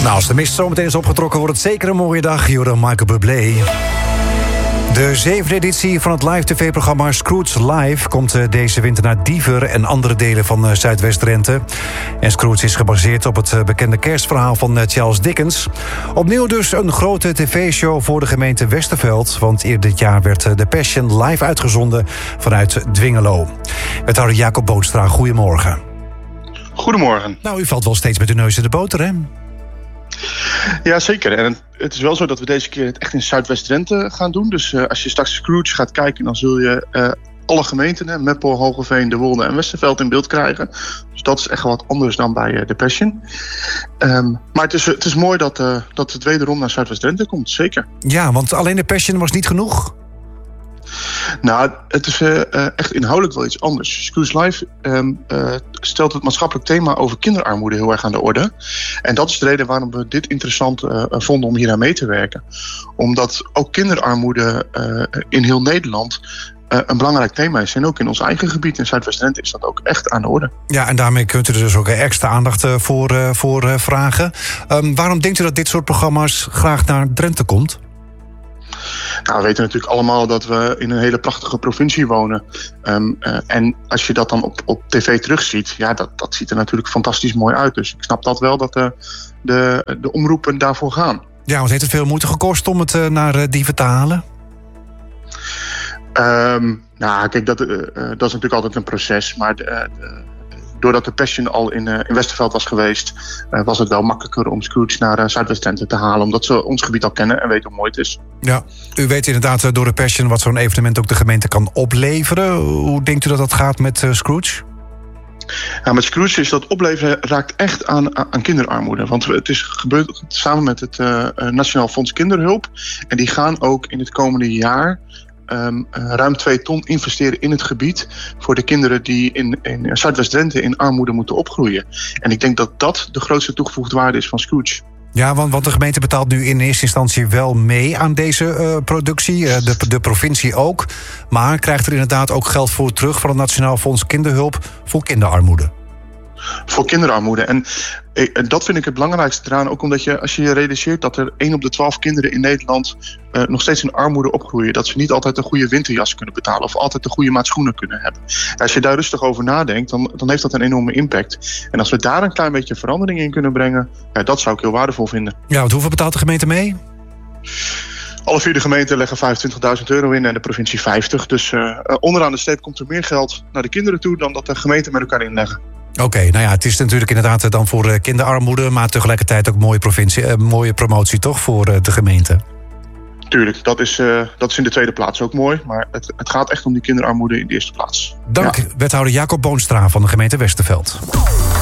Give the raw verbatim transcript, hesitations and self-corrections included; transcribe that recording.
Nou, als de mist zometeen is opgetrokken, wordt het zeker een mooie dag. Hier hoorde Michael Bublé. De zevende editie van het live tv-programma Scrooge Live komt deze winter naar Diever en andere delen van Zuidwest-Drenthe. En Scrooge is gebaseerd op het bekende kerstverhaal van Charles Dickens. Opnieuw dus een grote tv-show voor de gemeente Westerveld, want eerder dit jaar werd The Passion live uitgezonden vanuit Dwingelo. Wethouder Jacob Boonstra, goedemorgen. Goedemorgen. Nou, u valt wel steeds met uw neus in de boter, hè? Ja, zeker. En het is wel zo dat we deze keer het echt in Zuidwest-Drenthe gaan doen. Dus uh, als je straks Scrooge gaat kijken, dan zul je uh, alle gemeenten, hè, Meppel, Hogeveen, De Wolde en Westerveld in beeld krijgen. Dus dat is echt wat anders dan bij uh, The Passion. Um, maar het is, het is mooi dat, uh, dat het wederom naar Zuidwest-Drenthe komt, zeker. Ja, want alleen The Passion was niet genoeg? Nou, het is uh, echt inhoudelijk wel iets anders. Scrooge Live um, uh, stelt het maatschappelijk thema over kinderarmoede heel erg aan de orde. En dat is de reden waarom we dit interessant uh, vonden om hier aan mee te werken. Omdat ook kinderarmoede uh, in heel Nederland uh, een belangrijk thema is. En ook in ons eigen gebied in Zuidwest-Drenthe is dat ook echt aan de orde. Ja, en daarmee kunt u er dus ook extra aandacht uh, voor, uh, voor uh, vragen. Um, waarom denkt u dat dit soort programma's graag naar Drenthe komt? Nou, we weten natuurlijk allemaal dat we in een hele prachtige provincie wonen. Um, uh, en als je dat dan op, op tv terugziet, ja, dat, dat ziet er natuurlijk fantastisch mooi uit. Dus ik snap dat wel dat de, de, de omroepen daarvoor gaan. Ja, want heeft het veel moeite gekost om het uh, naar uh, Diever te halen? Um, nou, kijk, dat, uh, uh, dat is natuurlijk altijd een proces. Maar de, uh, doordat de Passion al in, uh, in Westerveld was geweest, uh, was het wel makkelijker om Scrooge naar uh, Zuidwest-Drenthe te halen. Omdat ze ons gebied al kennen en weten hoe mooi het is. Ja, u weet inderdaad uh, door de Passion wat zo'n evenement ook de gemeente kan opleveren. Hoe denkt u dat dat gaat met uh, Scrooge? Ja, met Scrooge is dat opleveren raakt echt aan, aan kinderarmoede. Want het is gebeurd samen met het uh, Nationaal Fonds Kinderhulp. En die gaan ook in het komende jaar Um, uh, ruim twee ton investeren in het gebied voor de kinderen die in, in Zuidwest-Drenthe in armoede moeten opgroeien. En ik denk dat dat de grootste toegevoegde waarde is van Scrooge. Ja, want, want de gemeente betaalt nu in eerste instantie wel mee aan deze uh, productie. Uh, de, de provincie ook. Maar krijgt er inderdaad ook geld voor terug van het Nationaal Fonds Kinderhulp voor kinderarmoede. Voor kinderarmoede. En eh, dat vind ik het belangrijkste eraan. Ook omdat je, als je je realiseert dat er één op de twaalf kinderen in Nederland uh, nog steeds in armoede opgroeien. Dat ze niet altijd een goede winterjas kunnen betalen. Of altijd een goede maat schoenen kunnen hebben. En als je daar rustig over nadenkt, dan, dan heeft dat een enorme impact. En als we daar een klein beetje verandering in kunnen brengen, ja, dat zou ik heel waardevol vinden. Ja, want hoeveel betaalt de gemeente mee? Alle vier de gemeenten leggen vijfentwintigduizend euro in en de provincie vijftig. Dus uh, onderaan de streep komt er meer geld naar de kinderen toe dan dat de gemeenten met elkaar inleggen. Oké, okay, nou ja, het is natuurlijk inderdaad dan voor kinderarmoede, maar tegelijkertijd ook mooie, provincie, uh, mooie promotie toch voor uh, de gemeente? Tuurlijk, dat is, uh, dat is in de tweede plaats ook mooi. Maar het, het gaat echt om die kinderarmoede in de eerste plaats. Dank, ja. Wethouder Jacob Boonstra van de gemeente Westerveld.